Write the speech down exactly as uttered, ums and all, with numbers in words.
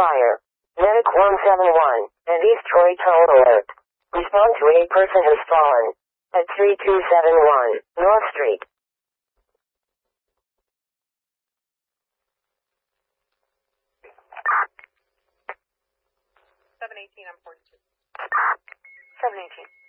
fire. Medic one seven one and East Troy Toll Alert. Respond to a person has fallen at three two seven one North Street. seven eighteen, I'm forty-two. seven eighteen.